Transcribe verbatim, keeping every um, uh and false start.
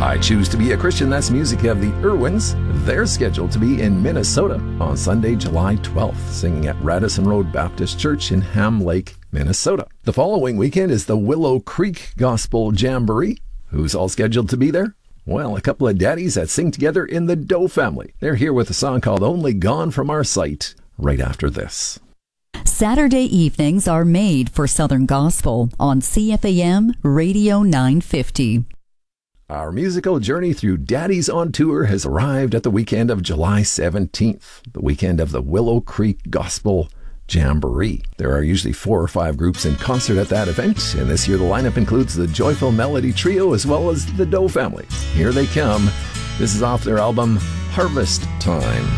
I Choose to Be a Christian, that's music of the Irwins. They're scheduled to be in Minnesota on Sunday, July twelfth, singing at Radisson Road Baptist Church in Ham Lake, Minnesota. The following weekend is the Willow Creek Gospel Jamboree. Who's all scheduled to be there? Well, a couple of daddies that sing together in the Doe family. They're here with a song called Only Gone From Our Sight right after this. Saturday evenings are made for Southern Gospel on C F A M Radio nine fifty. Our musical journey through Daddies on Tour has arrived at the weekend of July seventeenth, the weekend of the Willow Creek Gospel Jamboree. There are usually four or five groups in concert at that event, and this year the lineup includes the Joyful Melody Trio as well as the Doe family. Here they come. This is off their album, Harvest Time.